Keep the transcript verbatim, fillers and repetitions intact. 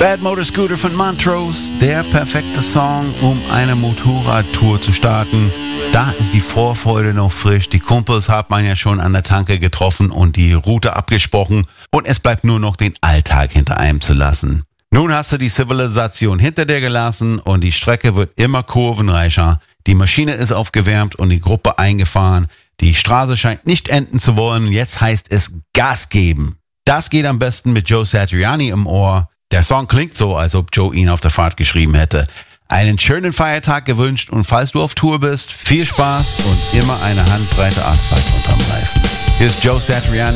Bad Motor Scooter von Montrose, der perfekte Song, um eine Motorradtour zu starten. Da ist die Vorfreude noch frisch, die Kumpels hat man ja schon an der Tanke getroffen und die Route abgesprochen und es bleibt nur noch den Alltag hinter einem zu lassen. Nun hast du die Zivilisation hinter dir gelassen und die Strecke wird immer kurvenreicher. Die Maschine ist aufgewärmt und die Gruppe eingefahren. Die Straße scheint nicht enden zu wollen, jetzt heißt es Gas geben. Das geht am besten mit Joe Satriani im Ohr. Der Song klingt so, als ob Joe ihn auf der Fahrt geschrieben hätte. Einen schönen Feiertag gewünscht und falls du auf Tour bist, viel Spaß und immer eine Handbreite Asphalt unterm Reifen. Hier ist Joe Satriani.